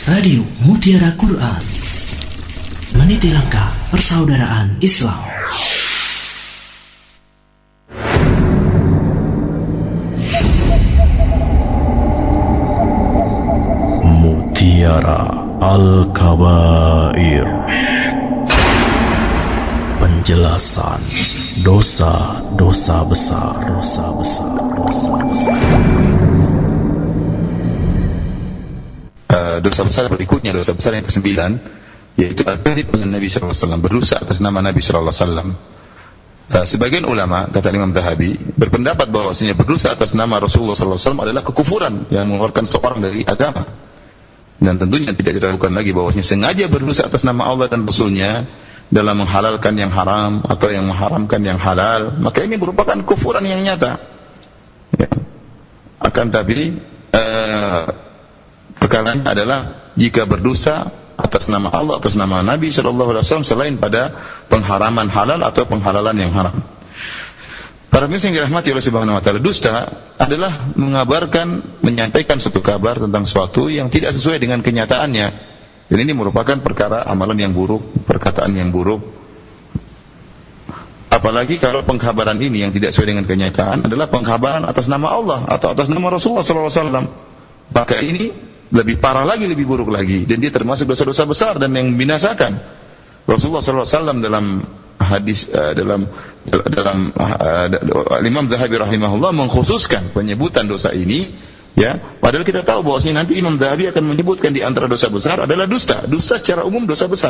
Radio Mutiara Quran, meniti langkah persaudaraan Islam. Mutiara Al-Kabair, penjelasan dosa-dosa besar, dosa-besar. Dosa besar berikutnya, dosa besar yang ke-9, yaitu al-kadhib dengan Nabi SAW, berdosa atas nama Nabi SAW. Sebagian ulama, kata Imam Zahabi, berpendapat bahwasanya berdosa atas nama Rasulullah SAW adalah kekufuran yang mengeluarkan seorang dari agama. Dan tentunya tidak diragukan lagi bahwasanya sengaja berdosa atas nama Allah dan Rasulnya dalam menghalalkan yang haram atau yang mengharamkan yang halal, maka ini merupakan kufuran yang nyata. Ya. Akan tapi perkaranya adalah jika berdosa atas nama Allah, atas nama Nabi SAW selain pada pengharaman halal atau penghalalan yang haram. Para pemirsa yang dirahmati oleh Subhanahu wa taala, dusta adalah mengabarkan, menyampaikan suatu kabar tentang suatu yang tidak sesuai dengan kenyataannya. Dan ini merupakan perkara amalan yang buruk, perkataan yang buruk. Apalagi kalau pengkhabaran ini yang tidak sesuai dengan kenyataan adalah pengkhabaran atas nama Allah atau atas nama Rasulullah SAW. Maka ini lebih parah lagi, lebih buruk lagi, dan dia termasuk dosa-dosa besar dan yang membinasakan. Rasulullah SAW dalam hadis dalam Imam Zahabi rahimahullah mengkhususkan penyebutan dosa ini, ya, padahal kita tahu bahwasanya nanti Imam Zahabi akan menyebutkan di antara dosa besar adalah dusta. Dusta secara umum dosa besar.